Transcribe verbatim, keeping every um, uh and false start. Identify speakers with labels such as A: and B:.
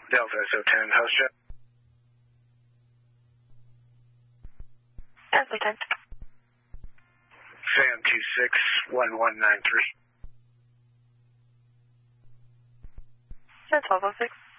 A: Delta S O ten, host jet.
B: That's ten.
A: Sam two six one one nine three.
B: That's twelve oh six.